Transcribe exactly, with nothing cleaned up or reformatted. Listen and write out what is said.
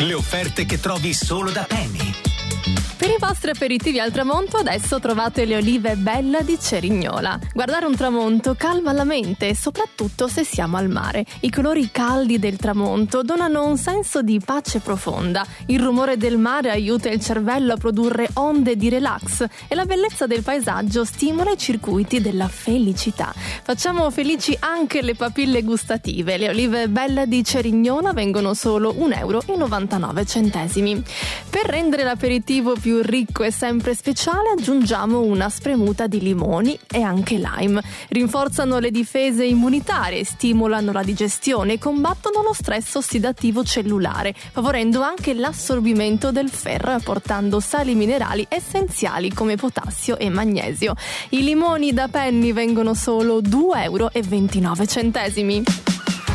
Le offerte che trovi solo da Penny. Per i vostri aperitivi al tramonto adesso trovate le olive Bella di Cerignola. Guardare un tramonto calma la mente, soprattutto se siamo al mare. I colori caldi del tramonto donano un senso di pace profonda. Il rumore del mare aiuta il cervello a produrre onde di relax e la bellezza del paesaggio stimola i circuiti della felicità. Facciamo felici anche le papille gustative. Le olive Bella di Cerignola vengono solo un euro e novantanove centesimi. Per rendere l'aperitivo più ricco e sempre speciale aggiungiamo una spremuta di limoni e anche lime. Rinforzano le difese immunitarie, stimolano la digestione e combattono lo stress ossidativo cellulare, favorendo anche l'assorbimento del ferro e apportando sali minerali essenziali come potassio e magnesio. I limoni da Penny vengono solo due euro e ventinove centesimi.